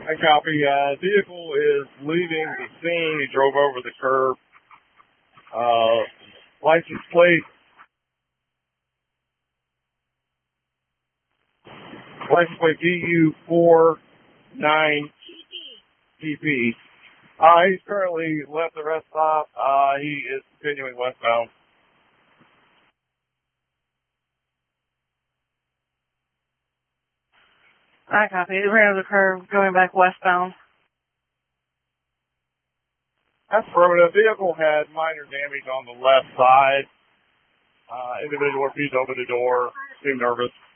I copy. Vehicle is leaving the scene. He drove over the curb. License plate. License plate VU49PP. He's currently left the rest stop. He is continuing westbound. I copy. He ran over the curve going back westbound. Affirmative. Vehicle had minor damage on the left side. Individual refused to open the door. Seemed nervous.